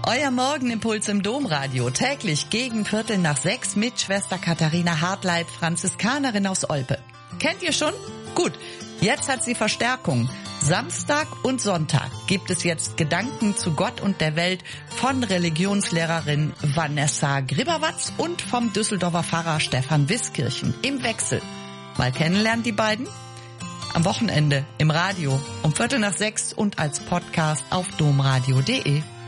Euer Morgenimpuls im Domradio, täglich gegen 5:45 mit Schwester Katharina Hartleib, Franziskanerin aus Olpe. Kennt ihr schon? Gut, jetzt hat sie Verstärkung. Samstag und Sonntag gibt es jetzt Gedanken zu Gott und der Welt von Religionslehrerin Vanessa Gribawatz und vom Düsseldorfer Pfarrer Stefan Wiskirchen im Wechsel. Mal kennenlernen die beiden? Am Wochenende im Radio um 5:45 und als Podcast auf domradio.de.